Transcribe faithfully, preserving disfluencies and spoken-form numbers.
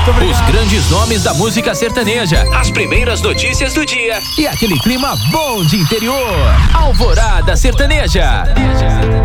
Os grandes nomes da música sertaneja, as primeiras notícias do dia e aquele clima bom de interior. Alvorada Sertaneja.